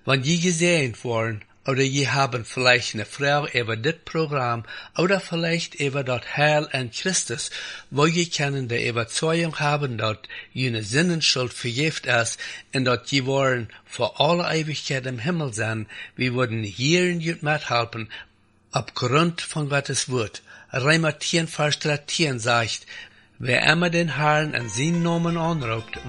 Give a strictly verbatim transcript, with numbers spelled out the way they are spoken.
Wenn je gesehen worden, oder je haben vielleicht eine Frau über das Programm, oder vielleicht über das Heil an Christus, wo je können die Überzeugung haben, dass jene Sinnenschuld vergift ist, und dass je wollen vor alle Ewigkeit im Himmel sein, wir würden hier in jut mithelfen, aufgrund von Gottes Wort. Römer zehn, Vers dreizehn sagt, wer immer den Herrn in seinen Namen anruft,